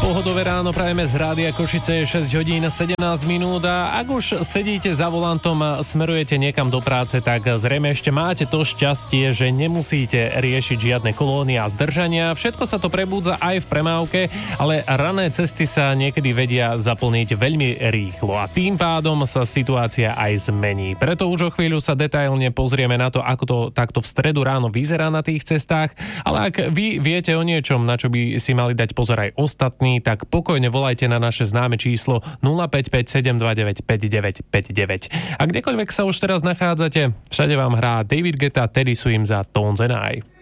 Pohodové ráno prajeme z Rádia Košice, 6 hodín 17 minút a ak už sedíte za volantom a smerujete niekam do práce, tak zrejme ešte máte to šťastie, že nemusíte riešiť žiadne kolóny a zdržania. Všetko sa to prebúdza aj v premávke, ale rané cesty sa niekedy vedia zaplniť veľmi rýchlo a tým pádom sa situácia aj zmení. Preto už o chvíľu sa detailne pozrieme na to, ako to takto v stredu ráno vyzerá na tých cestách, ale ak vy viete o niečom, na čo by si mali dať pozor aj ostatní, tak pokojne volajte na naše známe číslo 055 729 5959. A kdekoľvek sa už teraz nachádzate, všade vám hrá David Guetta, Teddy Swims a Tones and I.